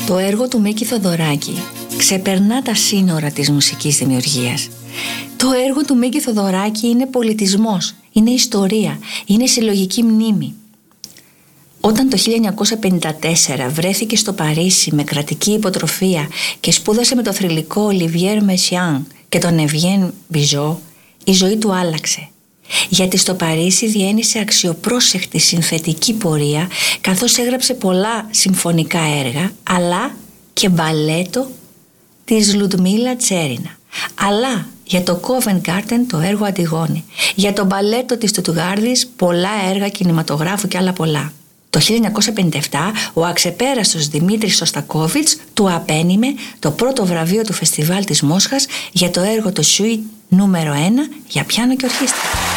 Το έργο του Μίκη Θοδωράκη ξεπερνά τα σύνορα της μουσικής δημιουργίας. Το έργο του Μίκη Θοδωράκη είναι πολιτισμός, είναι ιστορία, είναι συλλογική μνήμη. Όταν το 1954 βρέθηκε στο Παρίσι με κρατική υποτροφία και σπούδασε με το θρυλικό Olivier Messiaen και τον Eugène Bizot, η ζωή του άλλαξε. Γιατί στο Παρίσι διένυσε αξιοπρόσεχτη συνθετική πορεία, καθώς έγραψε πολλά συμφωνικά έργα, αλλά και μπαλέτο της Λουντμίλα Τσέρινα. Αλλά για το Covent Garden το έργο Αντιγόνη, για το μπαλέτο της Στουτγκάρδης πολλά έργα κινηματογράφου και άλλα πολλά. Το 1957 ο αξεπέραστος Δημήτρης Σωστακόβιτς του απένιμε το πρώτο βραβείο του Φεστιβάλ της Μόσχας για το έργο του Σουίτ νούμερο 1 για πιάνο και ορχήστρα.